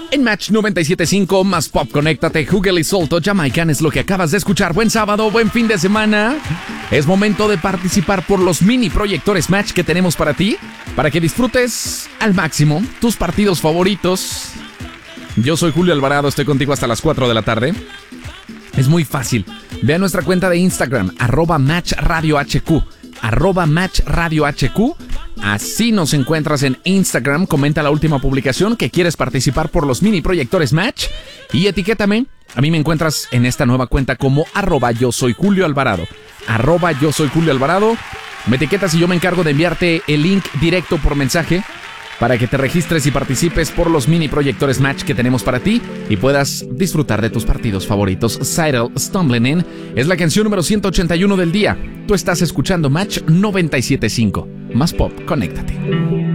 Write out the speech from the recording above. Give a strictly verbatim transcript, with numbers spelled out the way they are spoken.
En Match noventa y siete punto cinco, más pop, conéctate, Hugel y Solto, Jamaican es lo que acabas de escuchar. Buen sábado, buen fin de semana. Es momento de participar por los mini proyectores Match que tenemos para ti, para que disfrutes al máximo tus partidos favoritos. Yo soy Julio Alvarado, estoy contigo hasta las cuatro de la tarde. Es muy fácil. Ve a nuestra cuenta de Instagram, arroba Match Radio H Q, arroba Match Radio H Q. Así nos encuentras en Instagram. Comenta la última publicación que quieres participar por los mini proyectores Match y etiquétame. A mí me encuentras en esta nueva cuenta como arroba yo soy Julio Alvarado. Arroba yo soy Julio Alvarado. Me etiquetas y yo me encargo de enviarte el link directo por mensaje para que te registres y participes por los mini proyectores Match que tenemos para ti y puedas disfrutar de tus partidos favoritos. Seidel, Stumbling In, es la canción número ciento ochenta y uno del día. Tú estás escuchando Match noventa y siete punto cinco. Más pop, conéctate.